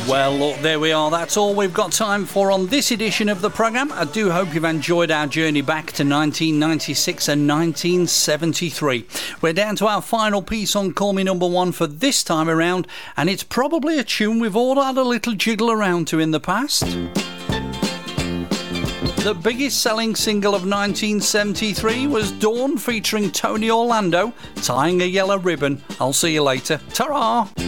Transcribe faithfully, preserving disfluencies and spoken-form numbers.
Well, look, there we are. That's all we've got time for on this edition of the programme. I do hope you've enjoyed our journey back to nineteen ninety-six and nineteen seventy-three. We're down to our final piece on Call Me Number One for this time around, and it's probably a tune we've all had a little jiggle around to in the past. The biggest selling single of nineteen seventy-three was Dawn featuring Tony Orlando, Tying a Yellow Ribbon. I'll see you later. Ta-ra!